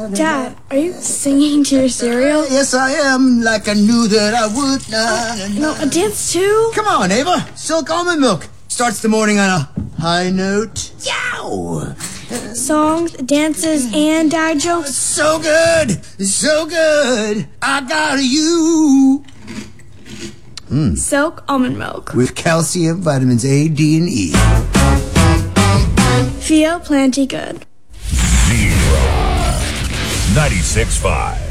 Dad, are you singing to your cereal? Yes, I am, like I knew that I would. No, a dance too? Come on, Ava. Silk almond milk starts the morning on a high note. Yow! Songs, dances, and dad jokes. So good, so good. I got you. Silk almond milk. With calcium, vitamins A, D, and E. Feel plenty good. 96.5